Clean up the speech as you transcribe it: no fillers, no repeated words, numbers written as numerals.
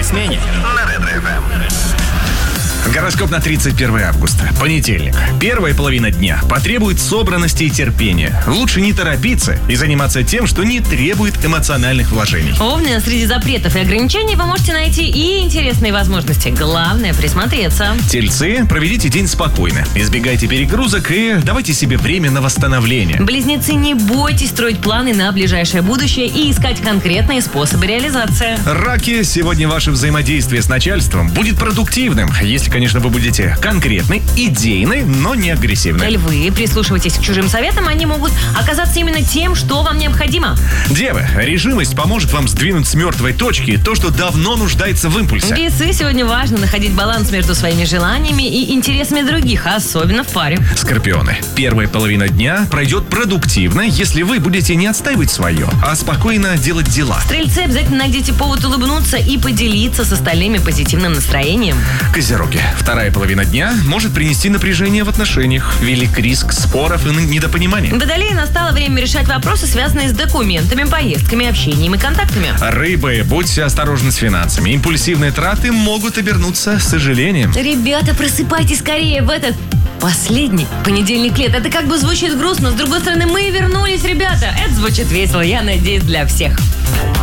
смене на Ретро-ФМ. Гороскоп на 31 августа. Понедельник. Первая половина дня потребует собранности и терпения. Лучше не торопиться и заниматься тем, что не требует эмоциональных вложений. Овны, среди запретов и ограничений вы можете найти и интересные возможности. Главное — присмотреться. Тельцы, проведите день спокойно. Избегайте перегрузок и давайте себе время на восстановление. Близнецы, не бойтесь строить планы на ближайшее будущее и искать конкретные способы реализации. Раки, сегодня ваше взаимодействие с начальством будет продуктивным, если, конечно, вы будете конкретны, идейны, но не агрессивны. Львы, прислушивайтесь к чужим советам, они могут оказаться именно тем, что вам необходимо. Девы, решимость поможет вам сдвинуть с мертвой точки то, что давно нуждается в импульсе. Весы, сегодня важно находить баланс между своими желаниями и интересами других, особенно в паре. Скорпионы, первая половина дня пройдет продуктивно, если вы будете не отстаивать свое, а спокойно делать дела. Стрельцы, обязательно найдите повод улыбнуться и поделиться с остальными позитивным настроением. Козероги, вторая половина дня может принести напряжение в отношениях, велик риск споров и недопонимания. Водолеи, настало время решать вопросы, связанные с документами, поездками, общением и контактами. Рыбы, будьте осторожны с финансами. Импульсивные траты могут обернуться сожалением. Ребята, просыпайтесь скорее в этот последний понедельник лет. Это как бы звучит грустно, с другой стороны, мы вернулись, ребята. Это звучит весело, я надеюсь, для всех.